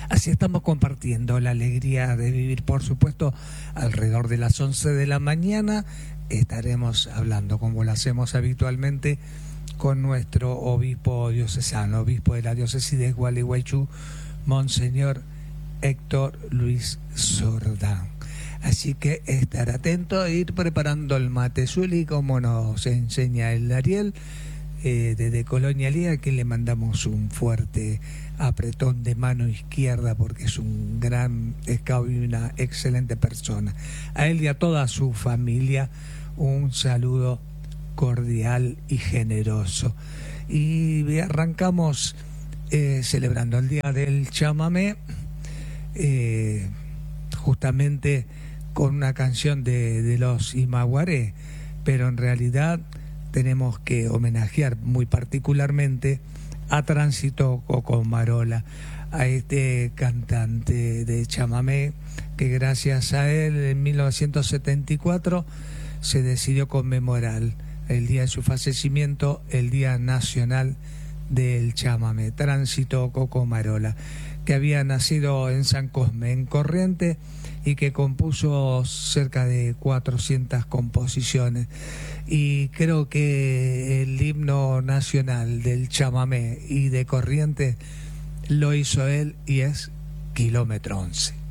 Así estamos compartiendo la alegría de vivir, por supuesto, alrededor de las 11 de la mañana. Estaremos hablando, como lo hacemos habitualmente, con nuestro obispo diocesano, obispo de la diócesis de Gualeguaychú, Monseñor Héctor Luis Sordán. Así que estar atento e ir preparando el matezueli, como nos enseña el Ariel, desde Colonialidad, que le mandamos un fuerte apretón de mano izquierda, porque es un gran scout y una excelente persona. A él y a toda su familia un saludo cordial y generoso. Y arrancamos celebrando el Día del Chamamé, justamente con una canción de los Imaguaré, pero en realidad tenemos que homenajear muy particularmente a Tránsito Cocomarola, a este cantante de chamamé que gracias a él en 1974 se decidió conmemorar el día de su fallecimiento, el Día Nacional del Chamamé. Tránsito Cocomarola, que había nacido en San Cosme, en Corrientes, y que compuso cerca de 400 composiciones. Y creo que el himno nacional del chamamé y de Corrientes lo hizo él, y es Kilómetro 11.